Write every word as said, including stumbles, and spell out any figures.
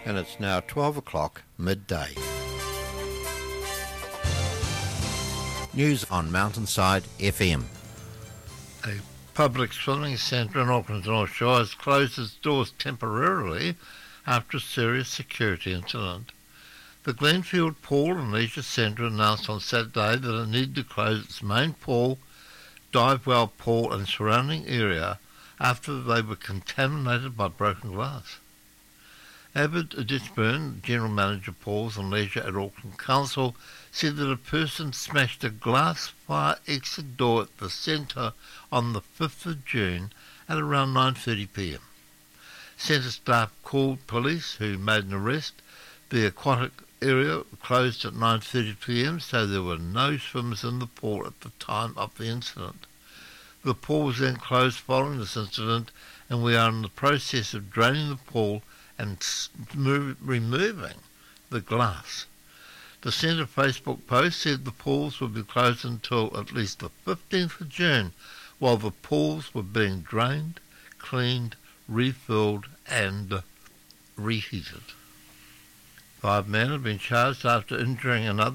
and it's now twelve o'clock midday. News on Mountainside F M. A public swimming centre in Auckland's North Shore has closed its doors temporarily after a serious security incident. The Glenfield Pool and Leisure Centre announced on Saturday that it needed to close its main pool, dive well pool and surrounding area after they were contaminated by broken glass. Abid Ditchburn, General Manager Pools and Leisure at Auckland Council, said that a person smashed a glass fire exit door at the centre on the fifth of June at around nine thirty p m. Centre staff called police, who made an arrest. The aquatic area closed at nine thirty p m, so there were no swimmers in the pool at the time of the incident. The pool was then closed following this incident, and we are in the process of draining the pool and move, removing the glass. The Centre Facebook post said the pools would be closed until at least the fifteenth of June, while the pools were being drained, cleaned, refilled and reheated. Five men have been charged after injuring another